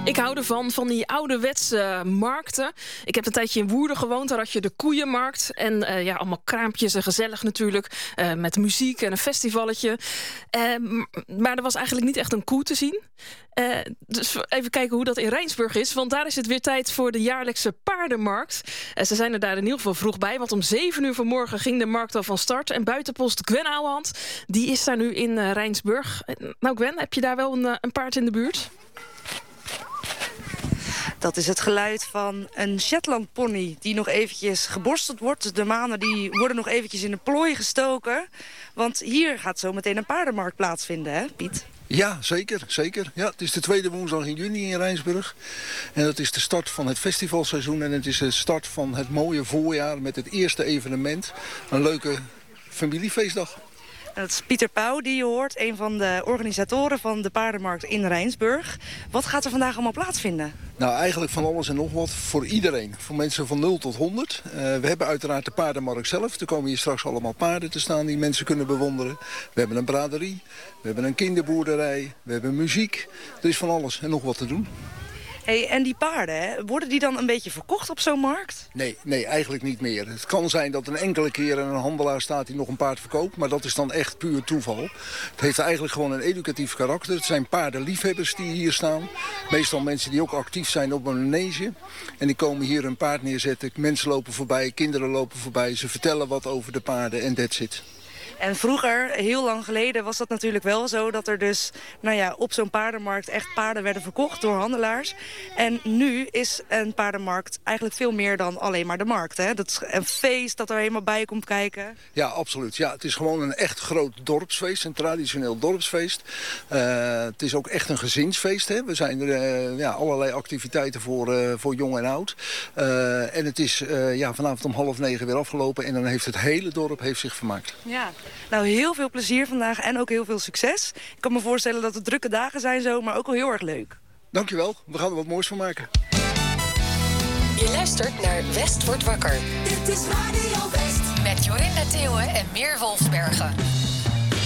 Ik hou ervan, van die ouderwetse markten. Ik heb een tijdje in Woerden gewoond, daar had je de koeienmarkt. En allemaal kraampjes en gezellig natuurlijk. Met muziek en een festivalletje. Maar er was eigenlijk niet echt een koe te zien. Dus even kijken hoe dat in Rijnsburg is. Want daar is het weer tijd voor de jaarlijkse paardenmarkt. Ze zijn er daar in ieder geval vroeg bij. Want om 7 uur vanmorgen ging de markt al van start. En buitenpost Gwen Ouwehand, die is daar nu in Rijnsburg. Nou Gwen, heb je daar wel een paard in de buurt? Dat is het geluid van een Shetland pony die nog eventjes geborsteld wordt. De manen die worden nog eventjes in de plooi gestoken. Want hier gaat zo meteen een paardenmarkt plaatsvinden, hè Piet? Ja, zeker. Ja, het is de tweede woensdag in juni in Rijnsburg. En dat is de start van het festivalseizoen. En het is de start van het mooie voorjaar met het eerste evenement. Een leuke familiefeestdag. Dat is Pieter Pauw die je hoort, een van de organisatoren van de paardenmarkt in Rijnsburg. Wat gaat er vandaag allemaal plaatsvinden? Nou, eigenlijk van alles en nog wat voor iedereen. Voor mensen van 0 tot 100. We hebben uiteraard de paardenmarkt zelf. Er komen hier straks allemaal paarden te staan die mensen kunnen bewonderen. We hebben een braderie, we hebben een kinderboerderij, we hebben muziek. Er is van alles en nog wat te doen. Hey, en die paarden, hè, worden die dan een beetje verkocht op zo'n markt? Nee, eigenlijk niet meer. Het kan zijn dat een enkele keer een handelaar staat die nog een paard verkoopt. Maar dat is dan echt puur toeval. Het heeft eigenlijk gewoon een educatief karakter. Het zijn paardenliefhebbers die hier staan. Meestal mensen die ook actief zijn op een manege. En die komen hier een paard neerzetten. Mensen lopen voorbij, kinderen lopen voorbij. Ze vertellen wat over de paarden en that's it. En vroeger, heel lang geleden, was dat natuurlijk wel zo dat er dus op zo'n paardenmarkt echt paarden werden verkocht door handelaars. En nu is een paardenmarkt eigenlijk veel meer dan alleen maar de markt. Hè? Dat is een feest dat er helemaal bij komt kijken. Ja, absoluut. Ja, het is gewoon een echt groot dorpsfeest, een traditioneel dorpsfeest. Het is ook echt een gezinsfeest. Hè? We zijn er allerlei activiteiten voor jong en oud. En het is vanavond om 8:30 weer afgelopen en dan heeft het hele dorp zich vermaakt. Ja. Nou, heel veel plezier vandaag en ook heel veel succes. Ik kan me voorstellen dat het drukke dagen zijn zo, maar ook wel heel erg leuk. Dankjewel, we gaan er wat moois van maken. Je luistert naar West wordt wakker. Dit is Radio West. Met Jorinda Theeuwen en Meer Wolfsbergen.